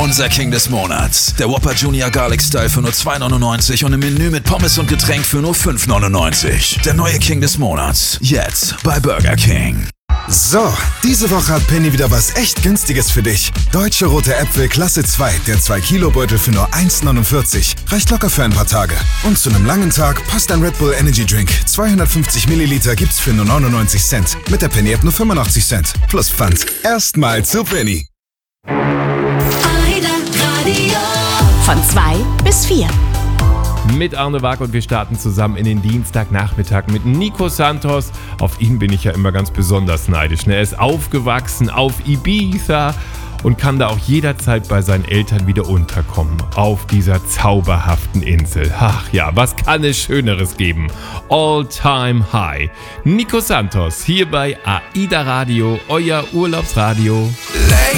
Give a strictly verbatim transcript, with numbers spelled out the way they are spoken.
Unser King des Monats. Der Whopper Junior Garlic Style für nur zwei neunundneunzig und im Menü mit Pommes und Getränk für nur fünf neunundneunzig. Der neue King des Monats. Jetzt bei Burger King. So, diese Woche hat Penny wieder was echt Günstiges für dich. Deutsche rote Äpfel Klasse zwei, der zwei Kilo Beutel für nur eins neunundvierzig. Reicht locker für ein paar Tage. Und zu einem langen Tag passt ein Red Bull Energy Drink. zweihundertfünfzig Milliliter gibt's für nur neunundneunzig Cent. Mit der Penny App nur fünfundachtzig Cent. Plus Pfand. Erstmal zu Penny. Von zwei bis vier. Mit Arne Wag und wir starten zusammen in den Dienstagnachmittag mit Nico Santos. Auf ihn bin ich ja immer ganz besonders neidisch. Er ist aufgewachsen auf Ibiza und kann da auch jederzeit bei seinen Eltern wieder unterkommen. Auf dieser zauberhaften Insel. Ach ja, was kann es Schöneres geben? All time high. Nico Santos hier bei AIDA Radio, euer Urlaubsradio. Lay